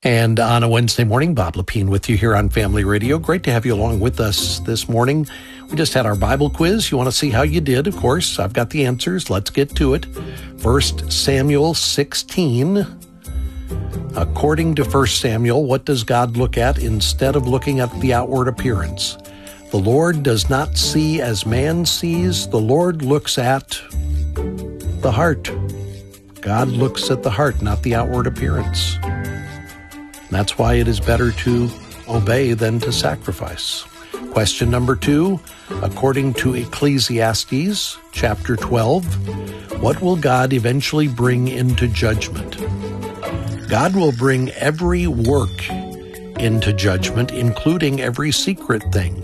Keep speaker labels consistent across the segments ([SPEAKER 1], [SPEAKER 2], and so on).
[SPEAKER 1] And on a Wednesday morning, Bob Lepine with you here on Family Radio. Great to have you along with us this morning. We just had our Bible quiz. You want to see how you did, of course. I've got the answers. Let's get to it. 1 Samuel 16. According to 1 Samuel, what does God look at instead of looking at the outward appearance? The Lord does not see as man sees. The Lord looks at the heart. God looks at the heart, not the outward appearance. That's why it is better to obey than to sacrifice. Question number 2, according to Ecclesiastes chapter 12, what will God eventually bring into judgment? God will bring every work into judgment, including every secret thing,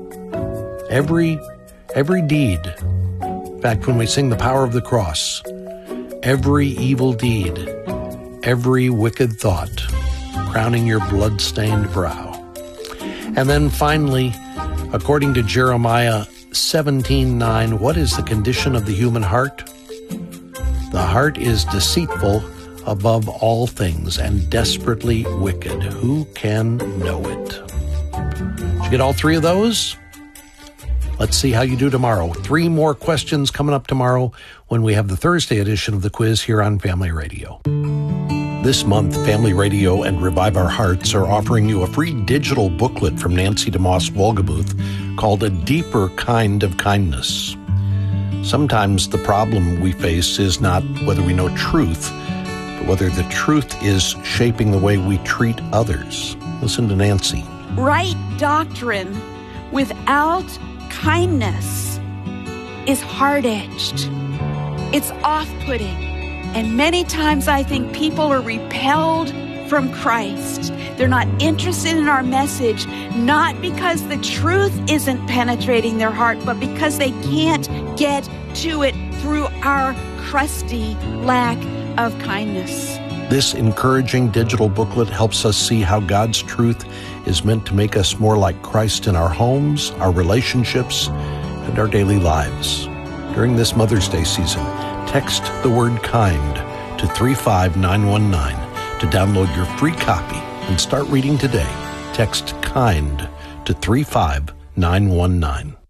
[SPEAKER 1] every deed. In fact, when we sing the power of the cross, every evil deed, every wicked thought, crowning your blood-stained brow. And then finally, according to Jeremiah 17:9, what is the condition of the human heart? The heart is deceitful above all things and desperately wicked. Who can know it? Did you get all 3 of those? Let's see how you do tomorrow. 3 more questions coming up tomorrow when we have the Thursday edition of the quiz here on Family Radio. This month, Family Radio and Revive Our Hearts are offering you a free digital booklet from Nancy DeMoss Wolgemuth called A Deeper Kind of Kindness. Sometimes the problem we face is not whether we know truth, but whether the truth is shaping the way we treat others. Listen to Nancy.
[SPEAKER 2] Right doctrine without kindness is hard-edged. It's off-putting. And many times I think people are repelled from Christ. They're not interested in our message, not because the truth isn't penetrating their heart, but because they can't get to it through our crusty lack of kindness.
[SPEAKER 1] This encouraging digital booklet helps us see how God's truth is meant to make us more like Christ in our homes, our relationships, and our daily lives. During this Mother's Day season, text the word kind to 35919 to download your free copy and start reading today. Text kind to 35919.